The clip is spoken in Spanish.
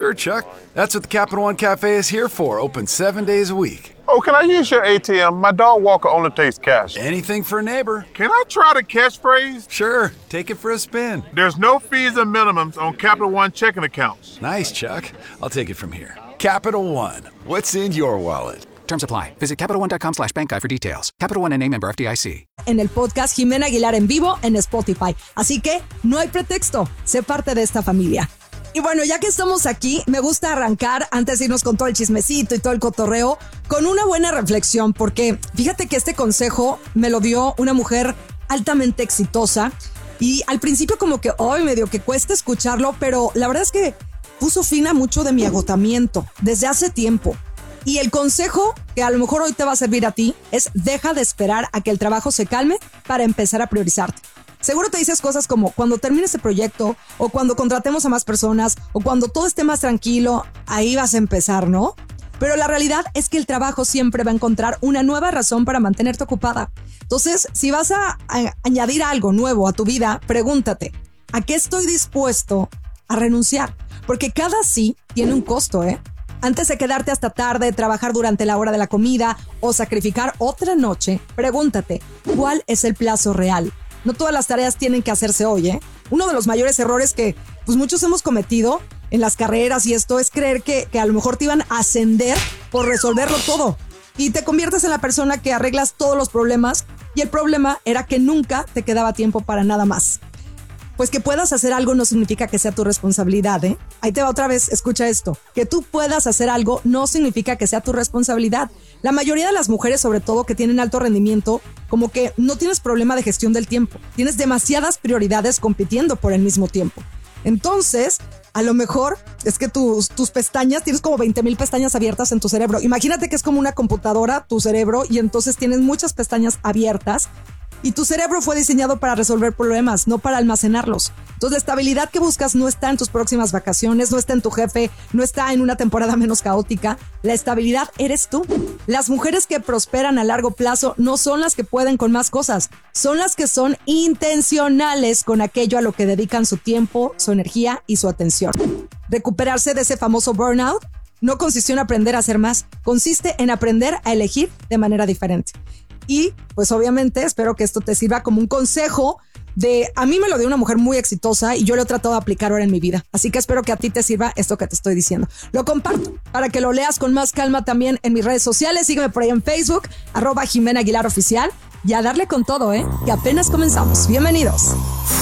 Sure, Chuck. That's what the Capital One Cafe is here for. Open 7 days a week. Oh, can I use your ATM? My dog Walker only takes cash. Anything for a neighbor. Can I try the catchphrase? Sure, take it for a spin. There's no fees and minimums on Capital One checking accounts. Nice, Chuck. I'll take it from here. Capital One. What's in your wallet? Terms apply. Visit CapitalOne.com/bankguide for details. Capital One N.A. member FDIC. En el podcast Jimena Aguilar en vivo en Spotify. Así que no hay pretexto. Sé parte de esta familia. Y bueno, ya que estamos aquí, me gusta arrancar, antes de irnos con todo el chismecito y todo el cotorreo, con una buena reflexión, porque fíjate que este consejo me lo dio una mujer altamente exitosa y al principio como que hoy medio que cuesta escucharlo, pero la verdad es que puso fin a mucho de mi agotamiento desde hace tiempo. Y el consejo que a lo mejor hoy te va a servir a ti es: deja de esperar a que el trabajo se calme para empezar a priorizarte. Seguro te dices cosas como: cuando termine este proyecto, o cuando contratemos a más personas, o cuando todo esté más tranquilo, ahí vas a empezar, ¿no? Pero la realidad es que el trabajo siempre va a encontrar una nueva razón para mantenerte ocupada. Entonces, si vas a añadir algo nuevo a tu vida, pregúntate: ¿a qué estoy dispuesto a renunciar? Porque cada sí tiene un costo, ¿eh? Antes de quedarte hasta tarde, trabajar durante la hora de la comida o sacrificar otra noche, pregúntate: ¿cuál es el plazo real? No todas las tareas tienen que hacerse hoy, ¿eh? Uno de los mayores errores que pues muchos hemos cometido en las carreras y esto es creer que a lo mejor te iban a ascender por resolverlo todo. Y te conviertes en la persona que arreglas todos los problemas, y el problema era que nunca te quedaba tiempo para nada más. Pues que puedas hacer algo no significa que sea tu responsabilidad, ¿eh? Ahí te va otra vez, escucha esto. Que tú puedas hacer algo no significa que sea tu responsabilidad. La mayoría de las mujeres, sobre todo que tienen alto rendimiento, como que no tienes problema de gestión del tiempo. Tienes demasiadas prioridades compitiendo por el mismo tiempo. Entonces, a lo mejor es que tus pestañas, tienes como 20,000 pestañas abiertas en tu cerebro. Imagínate que es como una computadora, tu cerebro, y entonces tienes muchas pestañas abiertas. Y tu cerebro fue diseñado para resolver problemas, no para almacenarlos. Entonces, la estabilidad que buscas no está en tus próximas vacaciones, no está en tu jefe, no está en una temporada menos caótica. La estabilidad eres tú. Las mujeres que prosperan a largo plazo no son las que pueden con más cosas, son las que son intencionales con aquello a lo que dedican su tiempo, su energía y su atención. Recuperarse de ese famoso burnout no consistió en aprender a hacer más, consiste en aprender a elegir de manera diferente. Y pues obviamente espero que esto te sirva como un consejo a mí me lo dio una mujer muy exitosa y yo lo he tratado de aplicar ahora en mi vida. Así que espero que a ti te sirva esto que te estoy diciendo. Lo comparto para que lo leas con más calma también en mis redes sociales. Sígueme por ahí en Facebook, @Jimena Aguilar Oficial, y a darle con todo, que apenas comenzamos. Bienvenidos.